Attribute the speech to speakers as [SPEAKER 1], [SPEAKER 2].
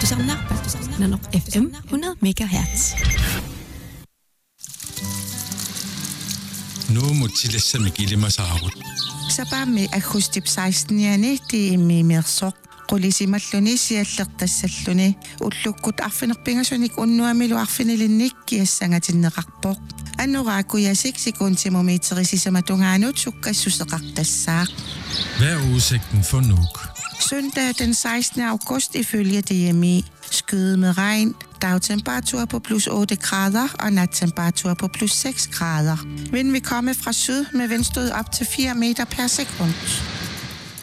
[SPEAKER 1] Nanok FM 100 MHz.
[SPEAKER 2] Nu må tillæssamme gillimasaarut.
[SPEAKER 3] Sapami akhustip 16-yani tiimmiimirsok qulisimalluni siallertassalluni ullukkut arfinerpingasunik unnuamilu arfinilinnik kiassangatinneqarpoq annoraakuyasik sekuntimumiiterisisamatungaanuut sukkassuseqartassaaq.
[SPEAKER 2] Hvad er udsigten for Nuuk?
[SPEAKER 3] Søndag den 16. august ifølge DMI. Skyde med regn, dagtemperatur på plus 8 grader og nattemperatur på plus 6 grader. Vind vil komme fra syd med vindstød op til 4 meter per sekund.